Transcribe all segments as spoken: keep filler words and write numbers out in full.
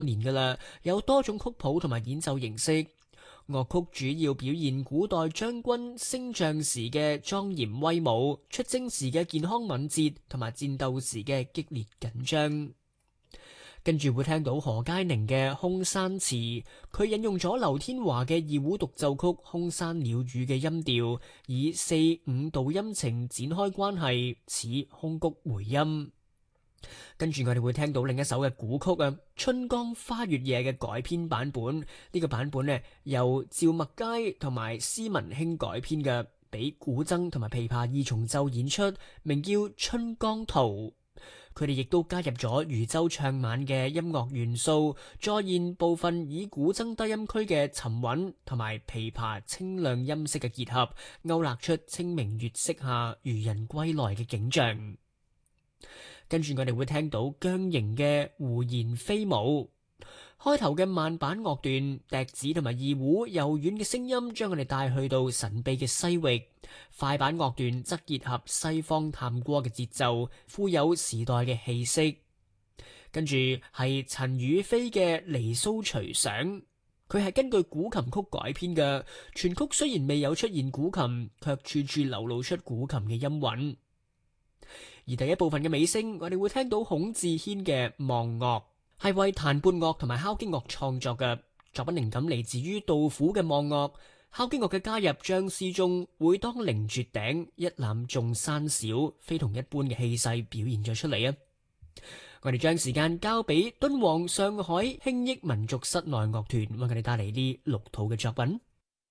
年㗎喇，有多種曲譜同埋演奏形式。樂曲主要表現古代將軍升將時嘅莊嚴威武、出征時嘅健康敏捷同埋戰鬥時嘅激烈緊張。跟住會聽到何佳寧嘅《空山詞》，佢引用咗劉天華嘅二胡獨奏曲《空山鳥語》嘅音調，以四五度音程展開關係，似空谷回音。跟住我哋會聽到另一首嘅古曲啊，《春江花月夜》嘅改編版本。呢、這個版本呢，由趙麥佳同埋施文興改編嘅，俾古箏同埋琵琶二重奏演出，名叫《春江圖》。佢哋亦都加入咗漁舟唱晚嘅音樂元素，再現部分以古箏低音區嘅沉穩同埋琵琶清亮音色嘅結合，勾勒出清明月色下漁人歸來嘅景象。跟住我哋會聽到姜瑩嘅《胡言非舞》，開頭嘅慢板樂段，笛子同埋二胡柔軟嘅聲音將我哋帶去到神秘嘅西域，快板樂段則結合西方探戈嘅節奏，富有時代嘅氣息。跟住係陳雨菲嘅《離騷隨想》，佢係根據古琴曲改編嘅，全曲雖然未有出現古琴，卻處處流露出古琴嘅音韻。而第一部分嘅尾聲，我哋會聽到孔志軒嘅《望樂》，係為彈撥樂同埋敲擊樂創作嘅作品，靈感嚟自於杜甫嘅《望樂》。敲擊樂嘅加入，將詩中會當凌絕頂，一覽眾山小，非同一般嘅氣勢表現咗出嚟啊！我哋將時間交俾敦煌上海輕益民族室內樂團，為我哋帶嚟啲綠土嘅作品。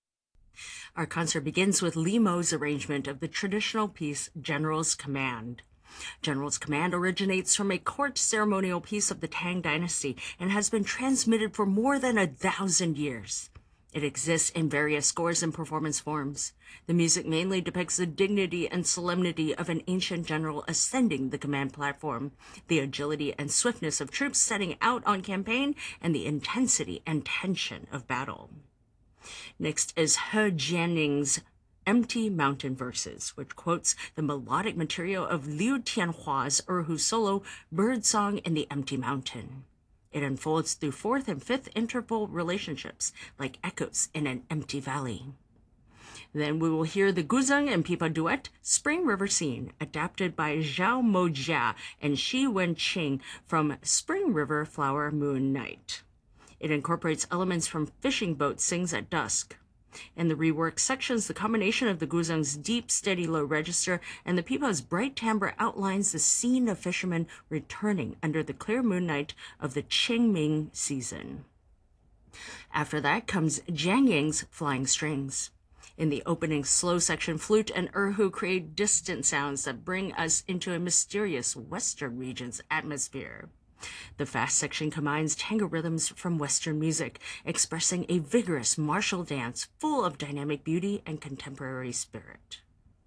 Our concert begins with Li Mo's arrangement of the traditional piece General's Command. General's Command originates from a court ceremonial piece of the Tang Dynasty and has been transmitted for more than a thousand years. It exists in various scores and performance forms. The music mainly depicts the dignity and solemnity of an ancient general ascending the command platform, the agility and swiftness of troops setting out on campaign, and the intensity and tension of battle. Next is He Jianning's Empty Mountain Verses, which quotes the melodic material of Liu Tianhua's Erhu solo, Bird Song in the Empty Mountain. It unfolds through fourth and fifth interval relationships, like echoes in an empty valley. Then we will hear the Guzheng and Pipa duet, Spring River Scene, adapted by Zhao Mojia and Shi Wenqing from Spring River Flower Moon Night. It incorporates elements from Fishing Boat Sings at Dusk. In the reworked sections, the combination of the guzheng's deep, steady, low register and the pipa's bright timbre outlines the scene of fishermen returning under the clear moonlight of the Qingming season. After that comes Jiang Ying's Flying Strings. In the opening slow section, flute and erhu create distant sounds that bring us into a mysterious Western region's atmosphere. The fast section combines tango rhythms from Western music, expressing a vigorous martial dance full of dynamic beauty and contemporary spirit.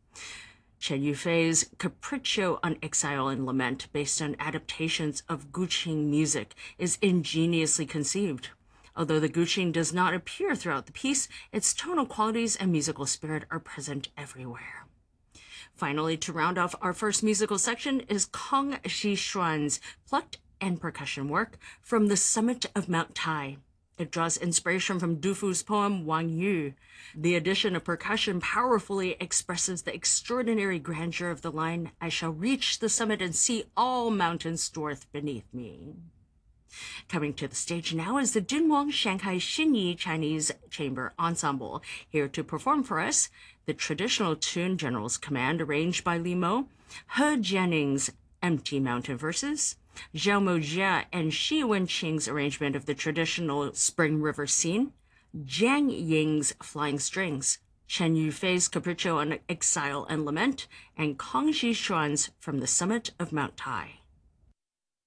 Chen Yufei's Capriccio on Exile and Lament, based on adaptations of Guqing music, is ingeniously conceived. Although the Guqing does not appear throughout the piece, its tonal qualities and musical spirit are present everywhere. Finally, to round off our first musical section is Kang Xishuan's Plucked and Percussion Work from the Summit of Mount Tai. It draws inspiration from Du Fu's poem Wang Yu. The addition of percussion powerfully expresses the extraordinary grandeur of the line, I shall reach the summit and see all mountains dwarfed beneath me. Coming to the stage now is the Dunhuang Shanghai Xinyi Chinese Chamber Ensemble, here to perform for us the traditional tune General's Command, arranged by Li Mo, He Jianning's Empty Mountain Verses, Zhao Mojia and Shi Wenqing's arrangement of the traditional Spring River Scene, Jiang Ying's Flying Strings, Chen Yufei's Capriccio on Exile and Lament, and Kang Xishuan's From the Summit of Mount Tai.